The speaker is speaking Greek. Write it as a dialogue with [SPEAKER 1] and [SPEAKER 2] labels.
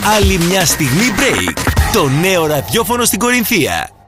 [SPEAKER 1] Άλλη μια στιγμή break. Το νέο ραδιόφωνο στην Κορινθία.